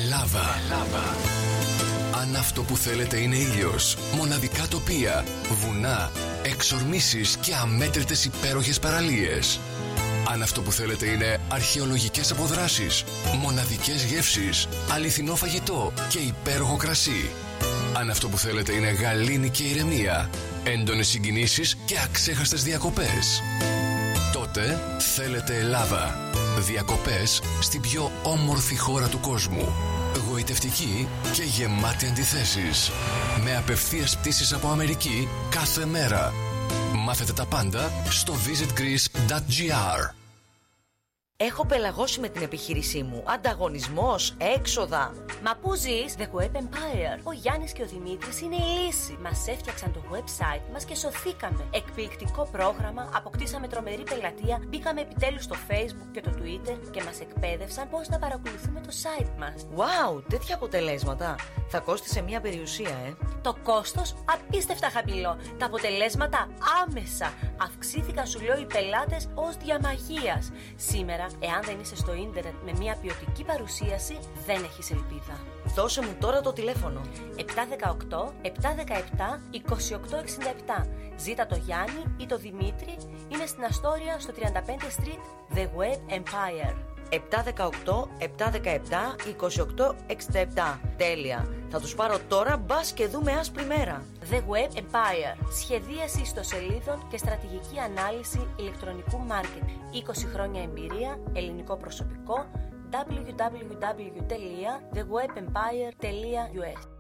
Ελλάδα. Αν αυτό που θέλετε είναι ήλιος, μοναδικά τοπία, βουνά, εξορμήσεις και αμέτρητες υπέροχες παραλίες. Αν αυτό που θέλετε είναι αρχαιολογικές αποδράσεις, μοναδικές γεύσεις, αληθινό φαγητό και υπέροχο κρασί. Αν αυτό που θέλετε είναι γαλήνη και ηρεμία, έντονες συγκινήσεις και αξέχαστες διακοπές, τότε θέλετε Ελλάδα. Διακοπές στην πιο όμορφη χώρα του κόσμου. Γοητευτική και γεμάτη αντιθέσεις. Με απευθείας πτήσεις από Αμερική κάθε μέρα. Μάθετε τα πάντα στο visitgreece.gr. Έχω πελαγώσει με την επιχείρησή μου. Ανταγωνισμός, έξοδα. Μα πού ζεις? The Web Empire. Ο Γιάννης και ο Δημήτρης είναι η λύση. Μας έφτιαξαν το website μας και σωθήκαμε. Εκπληκτικό πρόγραμμα, αποκτήσαμε τρομερή πελατεία, μπήκαμε επιτέλους στο Facebook και το Twitter και μας εκπαίδευσαν πώς να παρακολουθούμε το site μας. Wow, τέτοια αποτελέσματα. Θα κόστισε μια περιουσία, Το κόστος απίστευτα χαμηλό. Τα αποτελέσματα άμεσα. Αυξήθηκαν, σου λέω, οι πελάτες ως διαμαγείας. Σήμερα, εάν δεν είσαι στο ίντερνετ με μια ποιοτική παρουσίαση, δεν έχεις ελπίδα. Δώσε μου τώρα το τηλέφωνο. 718 717 2867. Ζήτα το Γιάννη ή το Δημήτρη. Είναι στην Αστόρια στο 35 Street, The Web Empire. 718 717 2867. Τέλεια. Θα τους πάρω τώρα, μπας και δούμε άσπρη μέρα. The Web Empire. Σχεδίαση ιστοσελίδων και στρατηγική ανάλυση ηλεκτρονικού μάρκετινγκ. 20 χρόνια εμπειρία, ελληνικό προσωπικό. www.thewebempire.us